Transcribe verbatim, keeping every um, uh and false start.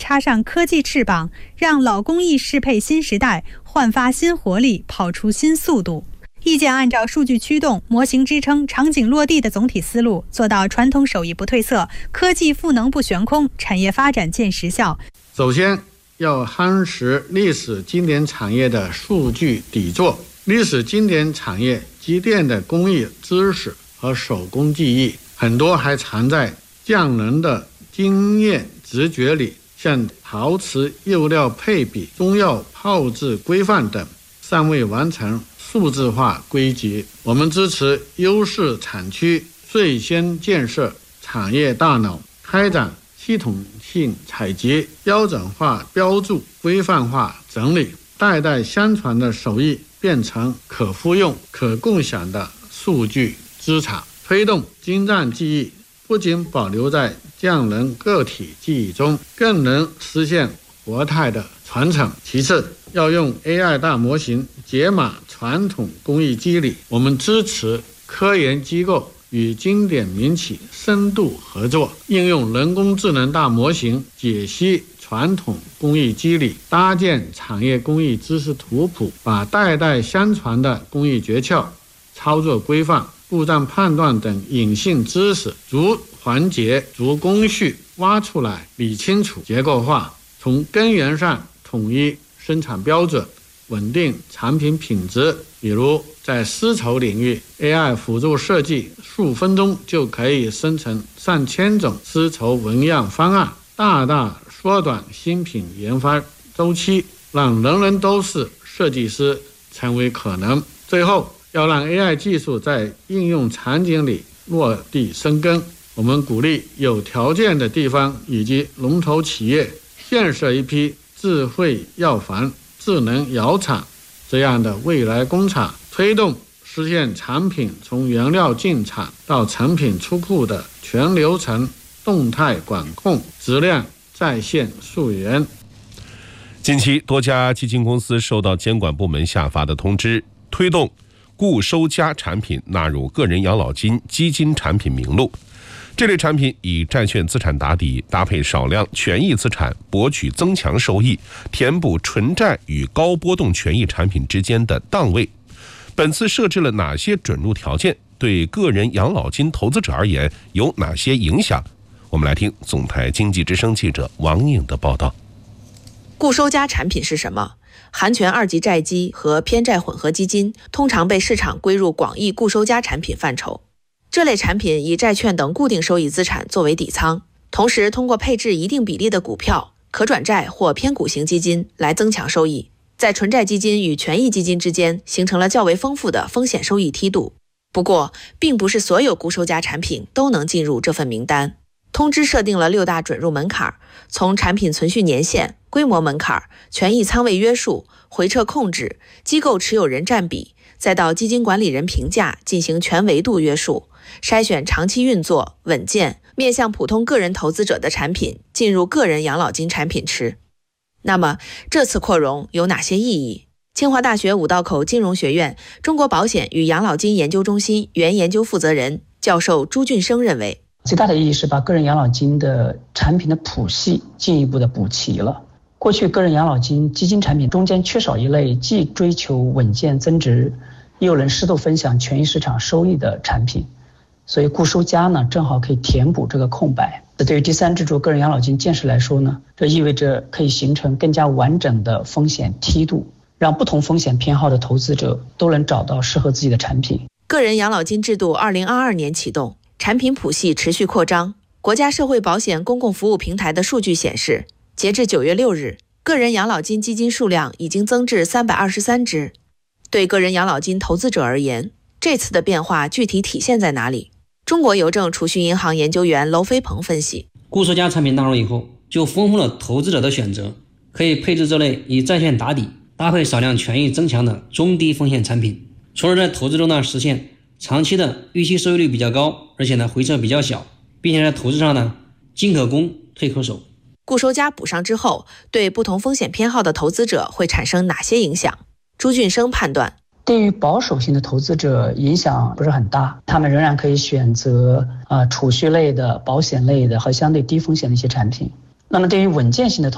插上科技翅膀，让老工艺适配新时代，焕发新活力，跑出新速度。意见按照数据驱动、模型支撑、场景落地的总体思路，做到传统手艺不褪色，科技赋能不悬空，产业发展见实效。 首先要夯实历史经典产业的数据底座，历史经典产业积淀的工艺知识和手工技艺，很多还藏在匠人的经验直觉里，像陶瓷釉料配比、中药泡制规范等，尚未完成数字化归集。我们支持优势产区率先建设产业大脑，开展系统性采集、标准化标注、规范化整理，代代相传的手艺变成可复用、可共享的数据资产。推动精湛技艺不仅保留在匠人个体记忆中，更能实现活态的传承。其次，要用 A I 大模型解码传统工艺机理。我们支持科研机构与经典民企深度合作，应用人工智能大模型解析传统工艺机理，搭建产业工艺知识图谱，把代代相传的工艺诀窍、操作规范、故障判断等隐性知识逐环节、逐工序挖出来，理清楚、结构化，从根源上统一生产标准，稳定产品品质。比如在丝绸领域， A I 辅助设计数分钟就可以生成上千种丝绸纹样方案，大大缩短新品研发周期，让人人都是设计师成为可能。最后，要让 A I 技术在应用场景里落地生根。我们鼓励有条件的地方以及龙头企业建设一批智慧药房、智能窑厂这样的未来工厂，推动实现产品从原料进厂到成品出库的全流程动态管控，质量在线溯源。 近期多家基金公司收到监管部门下发的通知，推动固收加产品纳入个人养老金基金产品名录。这类产品以债券资产打底，搭配少量权益资产，博取增强收益，填补纯债与高波动权益产品之间的档位。本次设置了哪些准入条件？对个人养老金投资者而言有哪些影响？我们来听总台经济之声记者王颖的报道。 固收加产品是什么？含权二级债基和偏债混合基金通常被市场归入广义固收加产品范畴。这类产品以债券等固定收益资产作为底仓，同时通过配置一定比例的股票、可转债或偏股型基金来增强收益，在纯债基金与权益基金之间形成了较为丰富的风险收益梯度。不过，并不是所有固收加产品都能进入这份名单。通知设定了六大准入门槛，从产品存续年限、规模门槛、权益仓位约束、回撤控制、机构持有人占比，再到基金管理人评价进行全维度约束，筛选长期运作、稳健、面向普通个人投资者的产品进入个人养老金产品池。那么，这次扩容有哪些意义？清华大学五道口金融学院中国保险与养老金研究中心原研究负责人教授朱俊生认为， 最大的意义是把个人养老金的产品的谱系进一步的补齐了。过去个人养老金基金产品中间缺少一类既追求稳健增值，又能适度分享权益市场收益的产品，所以固收加呢，正好可以填补这个空白。对于第三支柱个人养老金建设来说呢，这意味着可以形成更加完整的风险梯度，让不同风险偏好的投资者都能找到适合自己的产品。 个人养老金制度二零二二年启动，产品谱系持续扩张。国家社会保险公共服务平台的数据显示，截至九月六日，个人养老金基金数量已经增至三百二十三只。对个人养老金投资者而言，这次的变化具体体现在哪里？中国邮政储蓄银行研究员娄飞鹏分析， 固收加产品纳入以后，就丰富了投资者的选择，可以配置这类以债券打底，搭配少量权益增强的中低风险产品，从而在投资中呢实现长期的预期收益率比较高，而且呢回撤比较小，并且在投资上呢进可攻退可守。 固收加补上之后，对不同风险偏好的投资者会产生哪些影响？朱俊生判断， 对于保守型的投资者影响不是很大，他们仍然可以选择呃储蓄类的、保险类的和相对低风险的一些产品。那么对于稳健型的投